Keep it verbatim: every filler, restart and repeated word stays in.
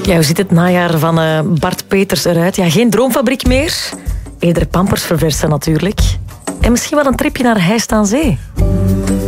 Ja, hoe ziet het najaar van uh, Bart Peters eruit? Ja, geen droomfabriek meer. Eerder Pampers verversen natuurlijk. En misschien wel een tripje naar Heist aan Zee.